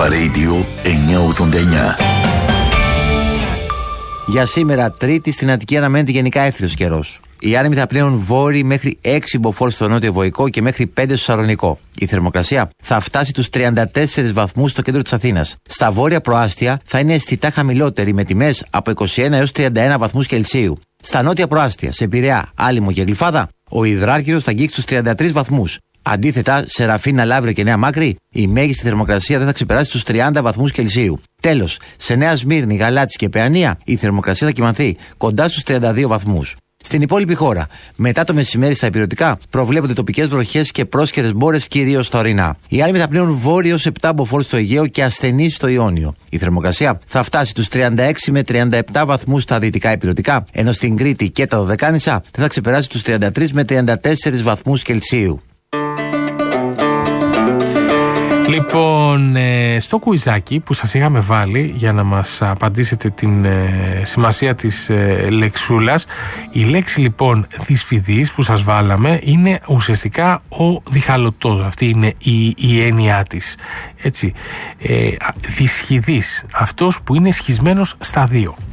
Αλφα Radio 989. Για σήμερα, Τρίτη, στην Αττική αναμένεται γενικά εύθυος καιρός. Οι άνεμοι θα πλέουν βόρειοι μέχρι 6 μποφόρ στο νότιο Βοϊκό και μέχρι 5 στο Σαλονικό. Η θερμοκρασία θα φτάσει τους 34 βαθμούς στο κέντρο της Αθήνας. Στα βόρεια προάστια θα είναι αισθητά χαμηλότερη, με τιμές από 21 έως 31 βαθμούς Κελσίου. Στα νότια προάστια, σε Πειραιά, Άλυμο και Γλυφάδα, ο υδράργυρος θα αγγίξει τους 33 βαθμούς. Αντίθετα, σε Ραφίνα, Λαύριο και Νέα Μάκρη, η μέγιστη θερμοκρασία δεν θα ξεπεράσει τους 30 βαθμούς Κελσίου. Τέλος, σε Νέα Σμύρνη, Γαλάτσι και Παιανία, η θερμοκρασία θα κυμανθεί κοντά στους 32 βαθμούς. Στην υπόλοιπη χώρα, μετά το μεσημέρι στα ηπειρωτικά, προβλέπονται τοπικές βροχές και πρόσκαιρες μπόρες, κυρίως στα ορεινά. Οι άνεμοι θα πλέουν βόρειο σε 7 μποφόρ στο Αιγαίο και ασθενείς στο Ιόνιο. Η θερμοκρασία θα φτάσει τους 36 με 37 βαθμούς στα δυτικά ηπειρωτικά, ενώ στην Κρήτη και τα Δωδεκάνησα δεν θα ξεπεράσει τους 33 με 34 βαθμούς Κελσίου. Λοιπόν, στο κουιζάκι που σας είχαμε βάλει για να μας απαντήσετε την σημασία της λεξούλας, η λέξη λοιπόν δυσφυδής που σας βάλαμε είναι ουσιαστικά ο διχαλωτός. Αυτή είναι η έννοιά της. Έτσι, δυσχυδής, αυτός που είναι σχισμένος στα δύο.